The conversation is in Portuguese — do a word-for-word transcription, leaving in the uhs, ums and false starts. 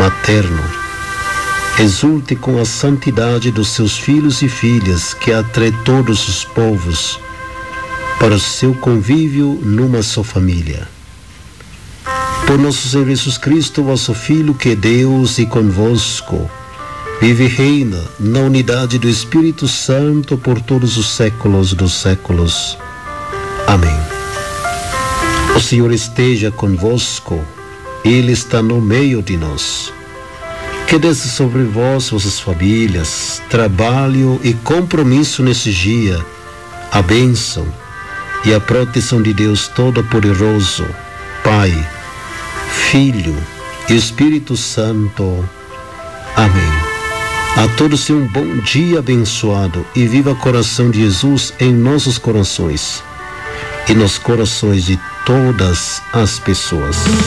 materno. Exulte com a santidade dos seus filhos e filhas, que atrai todos os povos para o seu convívio numa só família. Por nosso Senhor Jesus Cristo, vosso Filho, que é Deus e convosco, vive e reina na unidade do Espírito Santo por todos os séculos dos séculos. Amém. O Senhor esteja convosco, Ele está no meio de nós. Que desça sobre vós, vossas famílias, trabalho e compromisso nesse dia, a bênção e a proteção de Deus Todo-Poderoso, Pai, Filho e Espírito Santo. Amém. A todos tenham um bom dia abençoado e viva o coração de Jesus em nossos corações e nos corações de todas as pessoas.